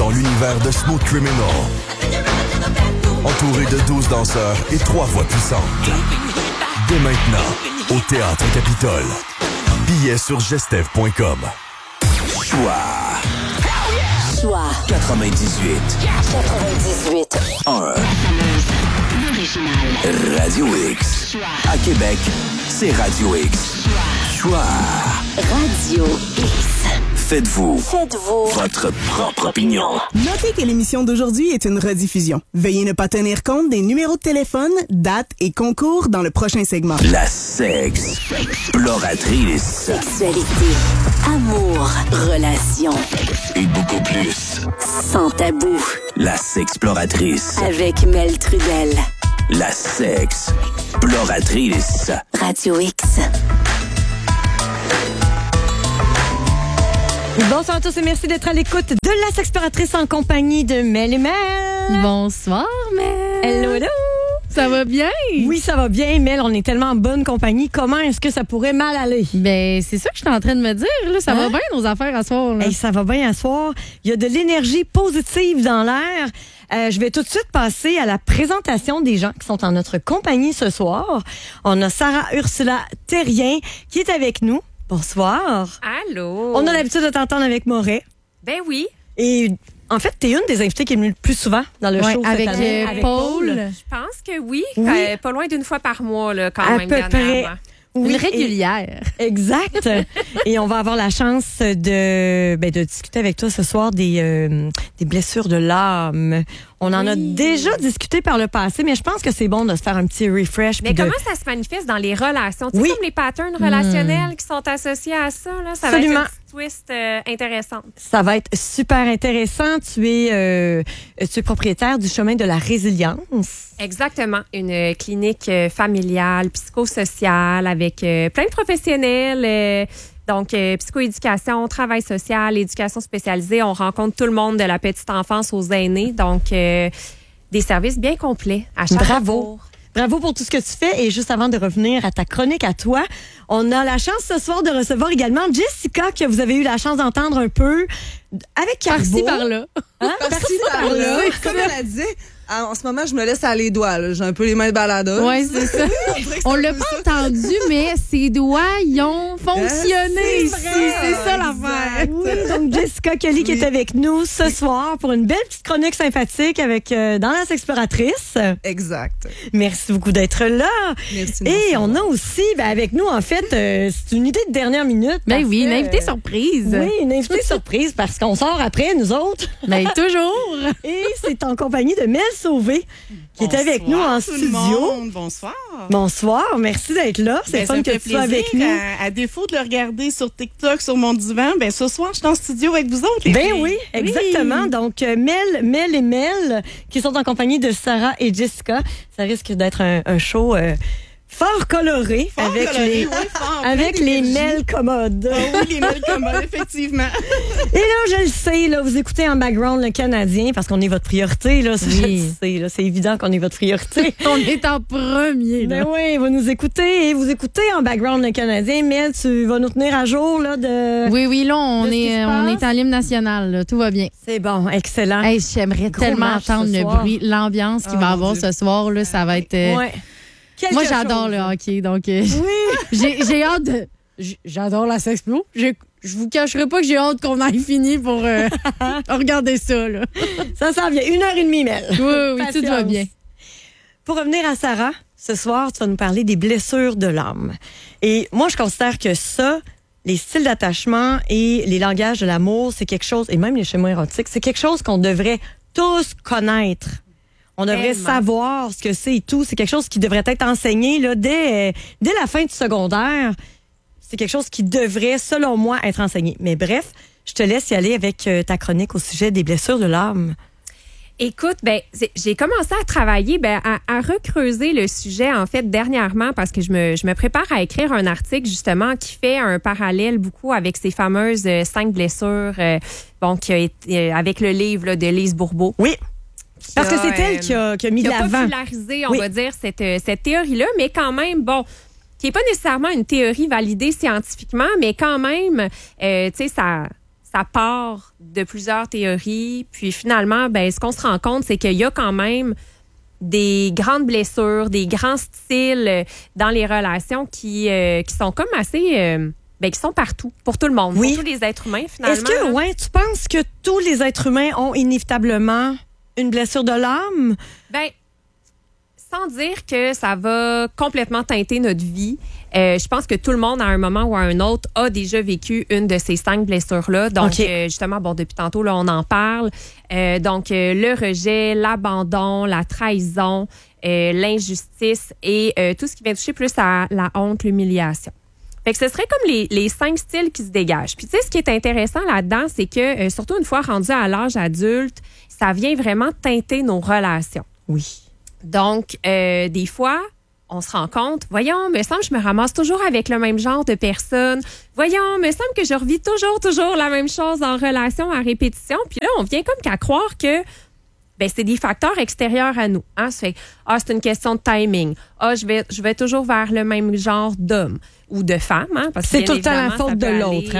dans l'univers de Smooth Criminal. Entouré de 12 danseurs et 3 voix puissantes. Dès maintenant, au Théâtre Capitole. Billets sur gestev.com. Choix 98 1 Radio X. À Québec, c'est Radio X. Choix Radio X. Faites-vous votre propre opinion. Notez que l'émission d'aujourd'hui est une rediffusion. Veuillez ne pas tenir compte des numéros de téléphone, dates et concours dans le prochain segment. La sexploratrice. Sexualité, amour, relations. Et beaucoup plus. Sans tabou. La sexploratrice. Avec Mel Trudel. La sexploratrice. Radio X. Bonsoir à tous et merci d'être à l'écoute de la Sexploratrice en compagnie de Mel et Mel. Bonsoir, Mel. Hello, hello. Ça va bien? Oui, ça va bien, Mel. On est tellement en bonne compagnie. Comment est-ce que ça pourrait mal aller? Ben, c'est ça que je suis en train de me dire. Là. Ça va bien, nos affaires à soir. Là. Hey, ça va bien à soir. Il y a de l'énergie positive dans l'air. Je vais tout de suite passer à la présentation des gens qui sont en notre compagnie ce soir. On a Sarah Ursula Terrien qui est avec nous. Bonsoir. Allô. On a l'habitude de t'entendre avec Moret. Ben oui. Et en fait, t'es une des invitées qui est venue le plus souvent dans le show cette année. Avec Paul. Je pense que oui. Oui. Pas loin d'une fois par mois, là, quand À même. peu près. Une régulière. Exact. Et on va avoir la chance de discuter avec toi ce soir des blessures de l'âme. On en a déjà discuté par le passé, mais je pense que c'est bon de se faire un petit refresh. Mais comment ça se manifeste dans les relations? Tu sais, comme les patterns relationnels qui sont associés à ça, là, ça Absolument. va être une petite twist intéressante. Ça va être super intéressant. Tu es propriétaire du chemin de la résilience. Exactement. Une clinique familiale, psychosociale, avec plein de professionnels. Donc, psychoéducation, travail social, éducation spécialisée. On rencontre tout le monde de la petite enfance aux aînés. Donc, des services bien complets à chaque jour. Bravo pour tout ce que tu fais. Et juste avant de revenir à ta chronique à toi, on a la chance ce soir de recevoir également Jessica, que vous avez eu la chance d'entendre un peu avec Carbo. Par-ci, par-là. Hein? Par-ci, par-là. Comme elle a dit, en ce moment, je me laisse aller les doigts. Là. J'ai un peu les mains de baladeur. Oui, c'est ça. On l'a pas entendu, mais ses doigts, ils ont fonctionné ici. C'est ça l'affaire. Oui, donc Jessica Kelly qui est avec nous ce soir pour une belle petite chronique sympathique avec dans la Sexploratrice. Exact. Merci beaucoup d'être là. Merci. Et on a aussi avec nous, en fait, c'est une idée de dernière minute. Ben oui, une invitée surprise. Oui, une invitée surprise parce qu'on sort après, nous autres. Ben toujours. Et c'est en compagnie de Mel Sauvé qui est avec nous en studio. Bonsoir. Bonsoir, merci d'être là. C'est fun que tu sois avec nous. À défaut de le regarder sur TikTok, sur mon divan, ben ce soir, je suis en studio avec vous autres. Ben oui, exactement. Donc, Mel et Mel, qui sont en compagnie de Sarah et Jessica. Ça risque d'être un show fort coloré avec les Mel commodes. Oh oui, les Mel commodes, effectivement. Et là, je le sais, là, vous écoutez en background le Canadien parce qu'on est votre priorité. Là, Oui. c'est évident qu'on est votre priorité. On est en premier. Là. Ben oui, vous nous écoutez et vous écoutez en background le Canadien. Mel, tu vas nous tenir à jour là, de... Oui, là, on de ce qui se est passe. en l'hymne national. Là. Tout va bien. C'est bon, excellent. Hey, j'aimerais Gros tellement match entendre ce le soir. bruit, l'ambiance qu'il va mon avoir Dieu. ce soir. Là, ça va être... Ouais. Moi, Quelque j'adore chose. le hockey, donc Oui. j'ai hâte de... J'adore la sexplo. Je vous cacherai pas que j'ai hâte qu'on aille finir pour regarder ça. Là. Ça s'en vient. 1h30, Mel. Oui, tout va Patience. bien. Pour revenir à Sarah, ce soir, tu vas nous parler des blessures de l'âme. Et moi, je considère que ça, les styles d'attachement et les langages de l'amour, c'est quelque chose, et même les schémas érotiques, c'est quelque chose qu'on devrait tous connaître. On devrait savoir ce que c'est et tout. C'est quelque chose qui devrait être enseigné là, dès la fin du secondaire. C'est quelque chose qui devrait, selon moi, être enseigné. Mais bref, je te laisse y aller avec ta chronique au sujet des blessures de l'âme. Écoute, j'ai commencé à travailler, à recreuser le sujet, en fait, dernièrement, parce que je me prépare à écrire un article, justement, qui fait un parallèle beaucoup avec ces fameuses 5 blessures, qui a été, avec le livre là, de Lise Bourbeau. Oui. Parce que c'est elle qui a mis de qui a l'avant. popularisé, on va dire, cette théorie-là, mais quand même, qui n'est pas nécessairement une théorie validée scientifiquement, mais quand même, tu sais, ça part de plusieurs théories. Puis finalement, ben, ce qu'on se rend compte, c'est qu'il y a quand même des grandes blessures, des grands styles dans les relations qui sont comme assez... qui sont partout, pour tout le monde, pour tous les êtres humains, finalement. Est-ce que, tu penses que tous les êtres humains ont inévitablement une blessure de l'âme? Ben, sans dire que ça va complètement teinter notre vie, je pense que tout le monde, à un moment ou à un autre, a déjà vécu une de ces 5 blessures-là. Donc, justement, depuis tantôt, là, on en parle. Le rejet, l'abandon, la trahison, l'injustice et tout ce qui vient toucher plus à la honte, l'humiliation. Fait que ce serait comme les 5 styles qui se dégagent. Puis tu sais, ce qui est intéressant là-dedans, c'est que, surtout une fois rendu à l'âge adulte, ça vient vraiment teinter nos relations. Oui. Donc, des fois, on se rend compte, voyons, me semble que je me ramasse toujours avec le même genre de personne. Voyons, me semble que je revis toujours la même chose en relation à répétition. Puis là, on vient comme qu'à croire que c'est des facteurs extérieurs à nous. Hein? Ça fait, c'est une question de timing. Je vais toujours vers le même genre d'homme ou de femme. Hein? Parce que c'est tout le temps la faute de l'autre.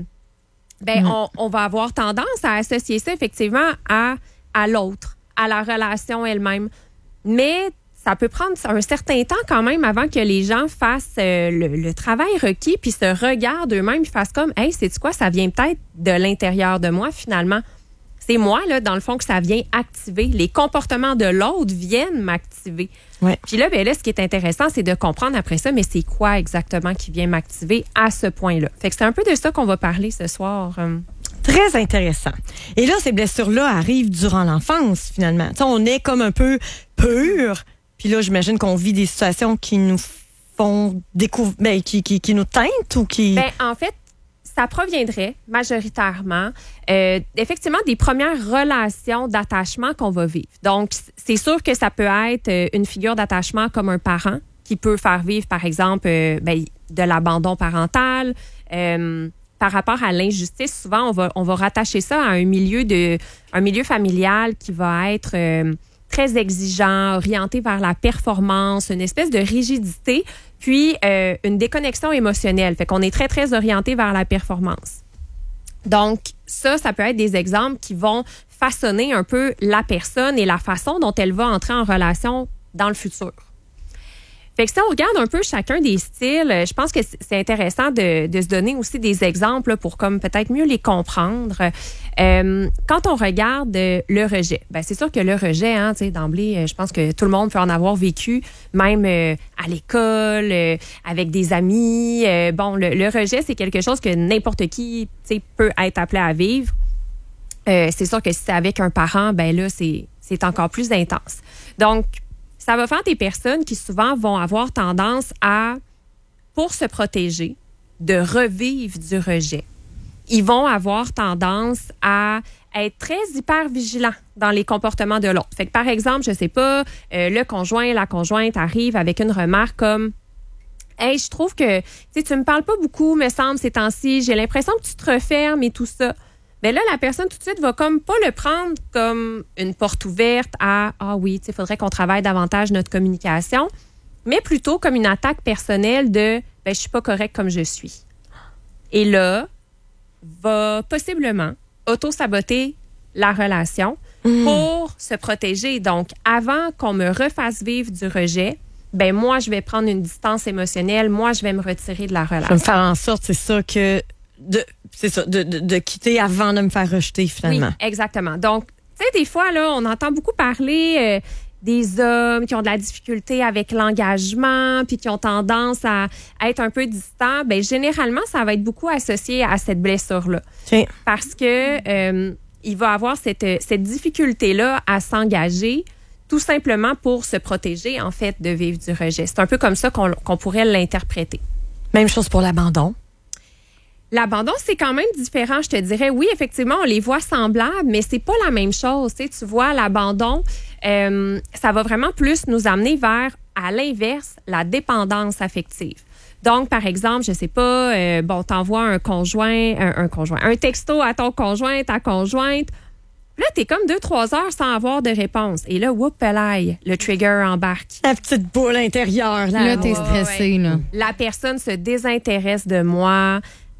On va avoir tendance à associer ça effectivement à l'autre, à la relation elle-même. Mais ça peut prendre un certain temps quand même avant que les gens fassent le travail requis puis se regardent eux-mêmes et fassent comme, hey, sais-tu quoi, ça vient peut-être de l'intérieur de moi finalement. C'est moi, là, dans le fond, que ça vient activer. Les comportements de l'autre viennent m'activer. Ouais. Puis là, ce qui est intéressant, c'est de comprendre après ça, mais c'est quoi exactement qui vient m'activer à ce point-là. Fait que c'est un peu de ça qu'on va parler ce soir. Très intéressant. Et là, ces blessures-là arrivent durant l'enfance, finalement. T'sais, on est comme un peu pur. Puis là, j'imagine qu'on vit des situations qui nous font découvrir, qui nous teintent ou qui... En fait, ça proviendrait majoritairement, effectivement, des premières relations d'attachement qu'on va vivre. Donc, c'est sûr que ça peut être une figure d'attachement comme un parent qui peut faire vivre, par exemple, de l'abandon parental. Par rapport à l'injustice, souvent, on va rattacher ça à un milieu familial qui va être très exigeant, orienté vers la performance, une espèce de rigidité, puis une déconnexion émotionnelle. Fait qu'on est très, très orienté vers la performance. Donc, ça peut être des exemples qui vont façonner un peu la personne et la façon dont elle va entrer en relation dans le futur. Fait que si on regarde un peu chacun des styles, je pense que c'est intéressant de se donner aussi des exemples là, pour comme peut-être mieux les comprendre. Quand on regarde le rejet, c'est sûr que le rejet, hein, d'emblée, je pense que tout le monde peut en avoir vécu, même à l'école, avec des amis. Le rejet, c'est quelque chose que n'importe qui peut être appelé à vivre. C'est sûr que si c'est avec un parent, là, c'est encore plus intense. Donc, ça va faire des personnes qui souvent vont avoir tendance à, pour se protéger, de revivre du rejet. Ils vont avoir tendance à être très hyper vigilants dans les comportements de l'autre. Fait que par exemple, je sais pas, le conjoint, la conjointe arrive avec une remarque comme « Hey, je trouve que tu me parles pas beaucoup, me semble, ces temps-ci. J'ai l'impression que tu te refermes et tout ça. » Ben là, la personne tout de suite va comme pas le prendre comme une porte ouverte à « Ah oui, il faudrait qu'on travaille davantage notre communication », mais plutôt comme une attaque personnelle de « Ben, je suis pas correcte comme je suis ». Et là, va possiblement auto-saboter la relation pour se protéger. Donc, avant qu'on me refasse vivre du rejet, moi, je vais prendre une distance émotionnelle, moi, je vais me retirer de la relation. Je vais me faire en sorte, c'est ça, de quitter avant de me faire rejeter, finalement. Oui, exactement. Donc, tu sais, des fois, là, on entend beaucoup parler des hommes qui ont de la difficulté avec l'engagement puis qui ont tendance à être un peu distants. Généralement, ça va être beaucoup associé à cette blessure-là. Okay. Parce que il va avoir cette difficulté-là à s'engager tout simplement pour se protéger, en fait, de vivre du rejet. C'est un peu comme ça qu'on pourrait l'interpréter. Même chose pour l'abandon. L'abandon, c'est quand même différent, je te dirais. Oui, effectivement, on les voit semblables, mais c'est pas la même chose. Tu vois, l'abandon, ça va vraiment plus nous amener vers, à l'inverse, la dépendance affective. Donc, par exemple, je sais pas, t'envoies un texto à ton conjoint, ta conjointe. Là, t'es comme 2-3 heures sans avoir de réponse. Et là, whoop-a-laï, le trigger embarque. La petite boule intérieure. Là, t'es stressé, là. La personne se désintéresse de moi,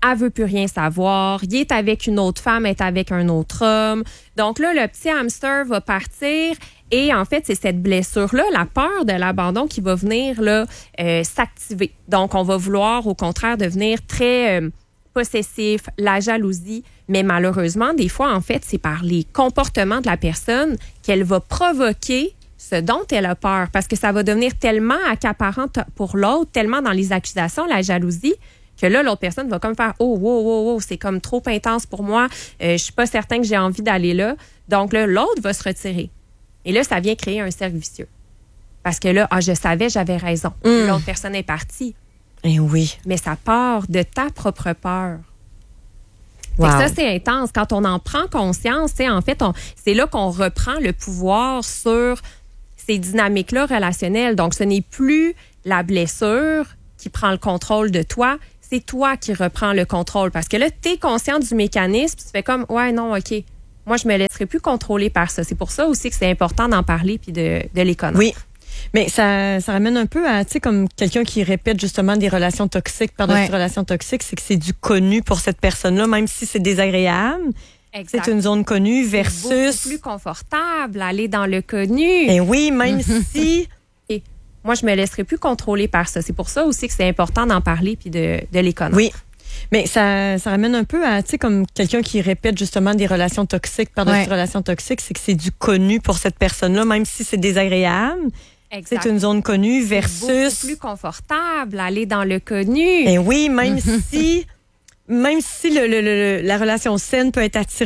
elle veut plus rien savoir, il est avec une autre femme, elle est avec un autre homme. Donc là, le petit hamster va partir et en fait, c'est cette blessure-là, la peur de l'abandon qui va venir là, s'activer. Donc, on va vouloir au contraire devenir très possessif, la jalousie, mais malheureusement, des fois, en fait, c'est par les comportements de la personne qu'elle va provoquer ce dont elle a peur, parce que ça va devenir tellement accaparant pour l'autre, tellement dans les accusations, la jalousie, que là, l'autre personne va comme faire « Oh, wow, wow, wow, c'est comme trop intense pour moi, je suis pas certain que j'ai envie d'aller là. » Donc là, l'autre va se retirer. Et là, ça vient créer un cercle vicieux. Parce que là, je savais, j'avais raison. L'autre personne est partie. Eh oui. Mais ça part de ta propre peur. Wow. Ça, c'est intense. Quand on en prend conscience, en fait, c'est là qu'on reprend le pouvoir sur ces dynamiques-là relationnelles. Donc, ce n'est plus la blessure qui prend le contrôle de toi, c'est toi qui reprends le contrôle. Parce que là, tu es conscient du mécanisme, tu fais comme, ouais, non, OK, moi, je me laisserai plus contrôler par ça. C'est pour ça aussi que c'est important d'en parler puis de les connaître. Oui. Mais ça ramène un peu à, tu sais, comme quelqu'un qui répète justement des relations toxiques par-dessus relations toxiques, c'est que c'est du connu pour cette personne-là, même si c'est désagréable. Exact. C'est une zone connue versus... C'est beaucoup plus confortable, aller dans le connu. Et oui, même si... Et moi, je me laisserai plus contrôler par ça. C'est pour ça aussi que c'est important d'en parler puis de les connaître. Oui. Mais ça ramène un peu à, tu sais, comme quelqu'un qui répète justement des relations toxiques par-dessus relations toxiques, c'est que c'est du connu pour cette personne-là, même si c'est désagréable. Exact. C'est une zone connue versus... C'est beaucoup plus confortable, aller dans le connu. Et oui, même si la relation saine peut être attirante